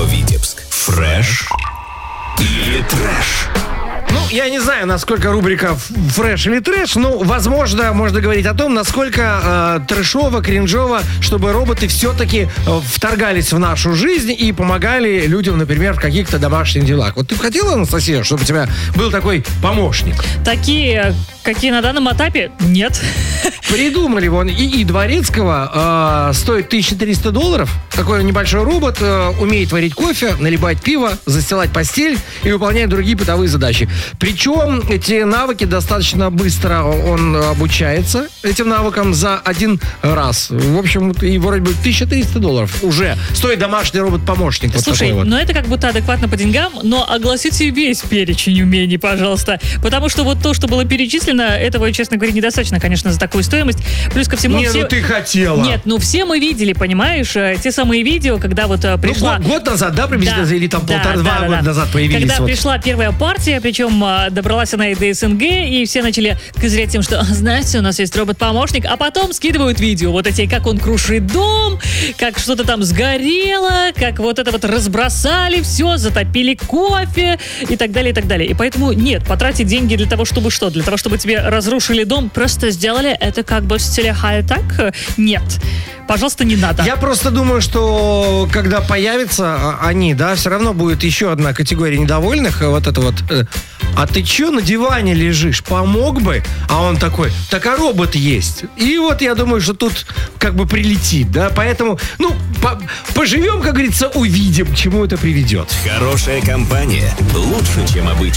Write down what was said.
радио Витебск. Фреш или трэш? Ну, я не знаю, насколько рубрика «Фреш» или «Трэш», но, возможно, можно говорить о том, насколько трэшово, кринжово, чтобы роботы все-таки вторгались в нашу жизнь и помогали людям, например, в каких-то домашних делах. Вот ты бы хотела, Анастасия, чтобы у тебя был такой помощник? Такие, какие на данном этапе, нет. Придумали вон ИИ Дворецкого, стоит $1300. Такой небольшой робот, умеет варить кофе, наливать пиво, застилать постель и выполнять другие бытовые задачи. Причем эти навыки достаточно быстро он обучается этим навыкам за один раз. В общем, и вроде бы $1300 уже стоит домашний робот-помощник. Слушай, вот. ну это как будто адекватно по деньгам, но огласите весь перечень умений, пожалуйста. Потому что вот то, что было перечислено, этого, честно говоря, недостаточно, конечно, за такую стоимость. Плюс ко всему... Ну ты хотела. Нет, ну все мы видели, понимаешь, те самые видео, когда вот пришла... Ну, год назад, да, приблизительно, да, или там да, полтора-два года назад появились. Когда вот. пришла первая партия, причем добралась она и до СНГ, и все начали козырять тем, что, знаете, у нас есть робот-помощник, а потом скидывают видео, вот эти, как он крушит дом, как что-то там сгорело, как вот это вот разбросали все, затопили кофе и так далее, и так далее. И поэтому нет, потратить деньги для того, чтобы что? Для того, чтобы тебе разрушили дом, просто сделали это как бы в стиле хай-тек? Нет. Пожалуйста, не надо. Я просто думаю, что когда появятся они, да, все равно будет еще одна категория недовольных. Вот это вот. А ты че на диване лежишь? Помог бы? А он такой, так а робот есть. И вот я думаю, что тут как бы прилетит, да. Поэтому, ну, поживем, как говорится, увидим, к чему это приведет. Хорошая компания лучше, чем обычно.